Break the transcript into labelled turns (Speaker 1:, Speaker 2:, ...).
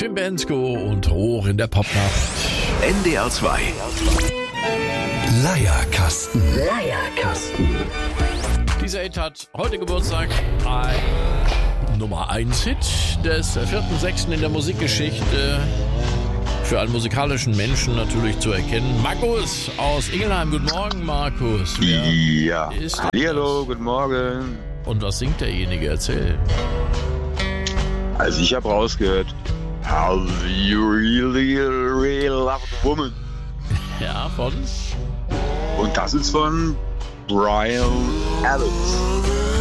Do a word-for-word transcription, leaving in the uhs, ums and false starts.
Speaker 1: Jim Bensko und Hoch in der Popnacht.
Speaker 2: N D R zwei. Leierkasten.
Speaker 3: Leierkasten.
Speaker 1: Dieser Hit hat heute Geburtstag. Ein Nummer eins Hit des vierten sechsten in der Musikgeschichte. Für einen musikalischen Menschen natürlich zu erkennen. Markus aus Ingelheim. Guten Morgen, Markus.
Speaker 4: Wer ja.
Speaker 1: Ist
Speaker 4: Hallo, guten Morgen.
Speaker 1: Und was singt derjenige? Erzähl.
Speaker 4: Also ich habe rausgehört, How you really, really love a woman.
Speaker 1: Ja, von?
Speaker 4: Und das ist von Bryan Adams.